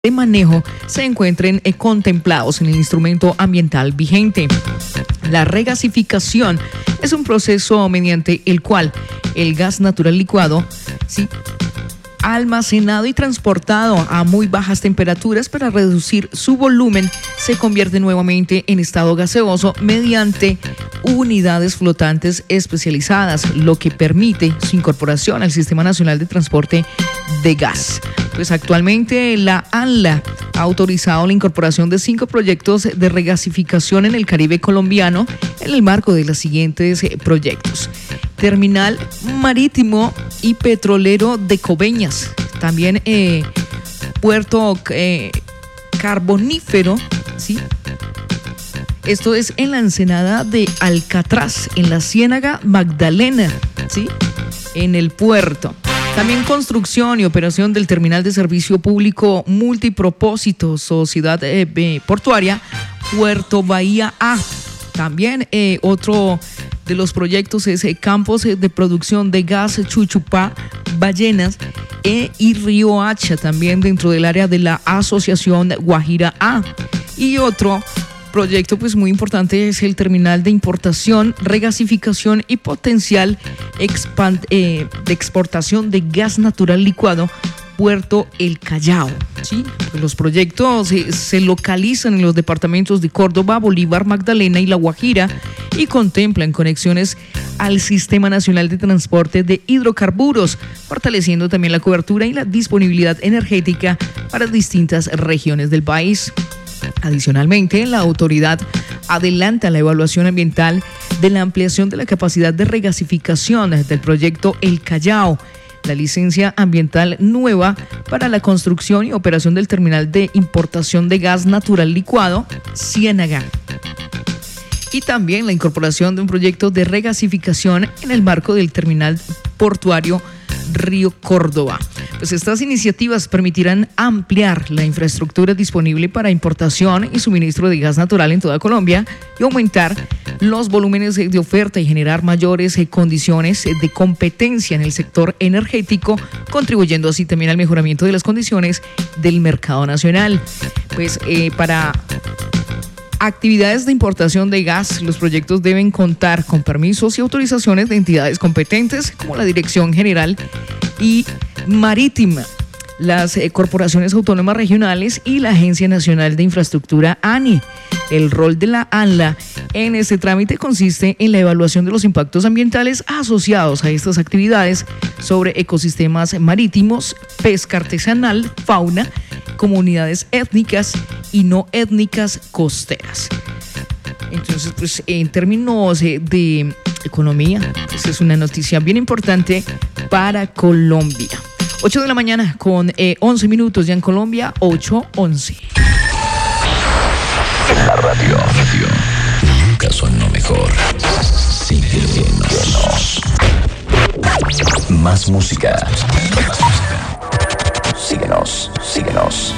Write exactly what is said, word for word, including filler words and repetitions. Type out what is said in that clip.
de manejo se encuentren eh, contemplados en el instrumento ambiental vigente. La regasificación es un proceso mediante el cual el gas natural licuado, ¿sí?, almacenado y transportado a muy bajas temperaturas para reducir su volumen, se convierte nuevamente en estado gaseoso mediante unidades flotantes especializadas, lo que permite su incorporación al Sistema Nacional de Transporte de Gas. Pues actualmente la ANLA ha autorizado la incorporación de cinco proyectos de regasificación en el Caribe colombiano en el marco de los siguientes proyectos: Terminal Marítimo y Petrolero de Coveñas, también eh, Puerto eh, Carbonífero, ¿sí? Esto es en la Ensenada de Alcatraz, en la Ciénaga Magdalena, ¿sí?, en el puerto. También construcción y operación del terminal de servicio público multipropósito, Sociedad eh, Portuaria, Puerto Bahía A. También eh, otro de los proyectos es eh, campos de producción de gas Chuchupá, Ballenas eh, y Río Hacha, también dentro del área de la Asociación Guajira A. Y otro proyecto pues muy importante es el terminal de importación, regasificación y potencial expand, eh, de exportación de gas natural licuado, Puerto El Callao, ¿sí? Los proyectos eh, se localizan en los departamentos de Córdoba, Bolívar, Magdalena y La Guajira y contemplan conexiones al Sistema Nacional de Transporte de Hidrocarburos, fortaleciendo también la cobertura y la disponibilidad energética para distintas regiones del país. Adicionalmente, la autoridad adelanta la evaluación ambiental de la ampliación de la capacidad de regasificación del proyecto El Callao, la licencia ambiental nueva para la construcción y operación del terminal de importación de gas natural licuado Ciénaga, y también la incorporación de un proyecto de regasificación en el marco del terminal portuario Río Córdoba. Pues estas iniciativas permitirán ampliar la infraestructura disponible para importación y suministro de gas natural en toda Colombia y aumentar los volúmenes de oferta y generar mayores condiciones de competencia en el sector energético, contribuyendo así también al mejoramiento de las condiciones del mercado nacional. Pues eh, para actividades de importación de gas, los proyectos deben contar con permisos y autorizaciones de entidades competentes como la Dirección General y Marítima, las eh, corporaciones autónomas regionales y la Agencia Nacional de Infraestructura A N I. El rol de la ANLA en este trámite consiste en la evaluación de los impactos ambientales asociados a estas actividades sobre ecosistemas marítimos, pesca artesanal, fauna, comunidades étnicas y no étnicas costeras. Entonces, pues en términos de economía, pues es una noticia bien importante para Colombia. ocho de la mañana con eh, once minutos ya en Colombia, ocho once. La radio, radio nunca sonó mejor. Síguenos. Más música. Síguenos, síguenos.